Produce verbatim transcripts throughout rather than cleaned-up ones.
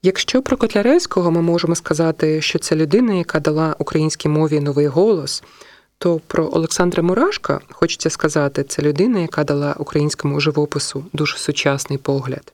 Якщо про Котляревського ми можемо сказати, що це людина, яка дала українській мові новий голос, то про Олександра Мурашка хочеться сказати, це людина, яка дала українському живопису дуже сучасний погляд.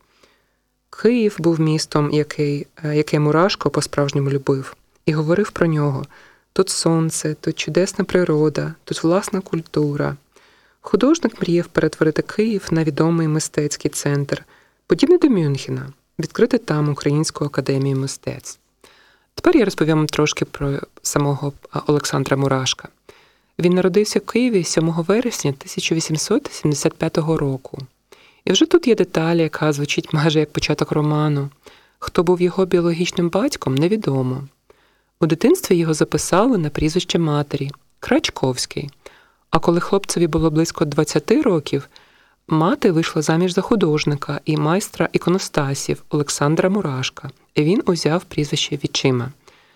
Київ був містом, який, яке Мурашко по-справжньому любив, і говорив про нього. Тут сонце, тут чудесна природа, тут власна культура. Художник мріяв перетворити Київ на відомий мистецький центр, подібний до Мюнхена, відкрити там Українську академію мистецтв. Тепер я розповім вам трошки про самого Олександра Мурашка. Він народився в Києві сьомого вересня тисяча вісімсот сімдесят п'ятого року. І вже тут є деталь, яка звучить майже як початок роману. Хто був його біологічним батьком, невідомо. У дитинстві його записали на прізвище матері – Крачковський. А коли хлопцеві було близько двадцяти років, мати вийшла заміж за художника і майстра іконостасів Олександра Мурашка, і він узяв прізвище Вітчима.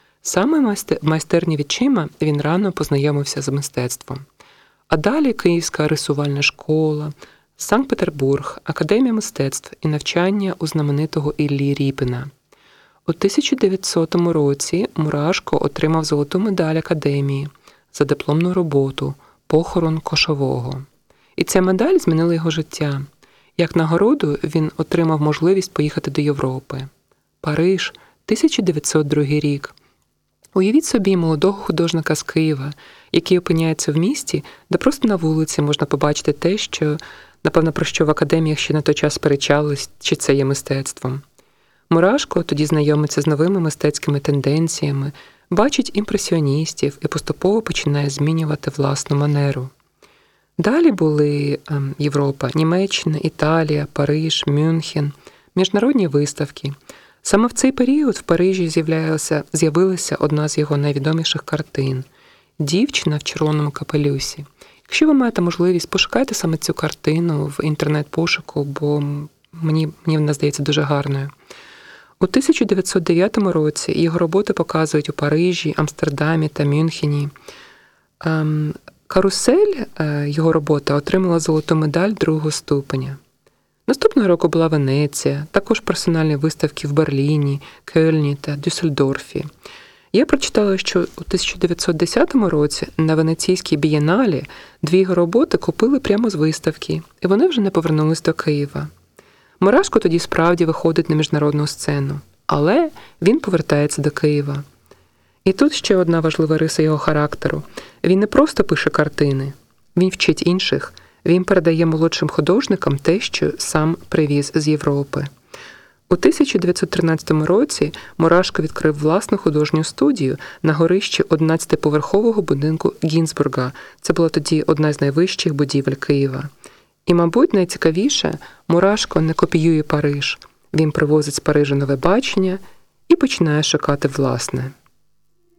Саме в майстерні Вітчима він рано познайомився з мистецтвом. А далі Київська рисувальна школа, Санкт-Петербург, Академія мистецтв і навчання у знаменитого Іллі Ріпіна. У тисяча дев'ятсотому році Мурашко отримав золоту медаль Академії за дипломну роботу «Похорон кошового». І ця медаль змінила його життя. Як нагороду він отримав можливість поїхати до Європи. Париж, тисяча дев'ятсот другий рік. Уявіть собі молодого художника з Києва, який опиняється в місті, де просто на вулиці можна побачити те, що, напевно, про що в академіях ще на той час сперечались, чи це є мистецтвом. Мурашко тоді знайомиться з новими мистецькими тенденціями, бачить імпресіоністів і поступово починає змінювати власну манеру. Далі були ем, Європа, Німеччина, Італія, Париж, Мюнхен, міжнародні виставки. Саме в цей період в Парижі з'являлася, з'явилася одна з його найвідоміших картин – «Дівчина в червоному капелюсі». Якщо ви маєте можливість, пошукайте саме цю картину в інтернет-пошуку, бо мені, мені вона здається дуже гарною. У тисяча дев'ятсот дев'ятому році його роботи показують у Парижі, Амстердамі та Мюнхені. Ем, «Карусель», його робота, отримала золоту медаль другого ступеня. Наступного року була Венеція, також персональні виставки в Берліні, Кельні та Дюссельдорфі. Я прочитала, що у тисяча дев'ятсот десятому році на Венеційській бієналі дві його роботи купили прямо з виставки, і вони вже не повернулись до Києва. Мурашко тоді справді виходить на міжнародну сцену, але він повертається до Києва. І тут ще одна важлива риса його характеру. Він не просто пише картини, він вчить інших, він передає молодшим художникам те, що сам привіз з Європи. У тисяча дев'ятсот тринадцятому році Мурашко відкрив власну художню студію на горищі одинадцятиповерхового будинку Гінзбурга. Це була тоді одна з найвищих будівель Києва. І, мабуть, найцікавіше, Мурашко не копіює Париж. Він привозить з Парижа нове бачення і починає шукати власне.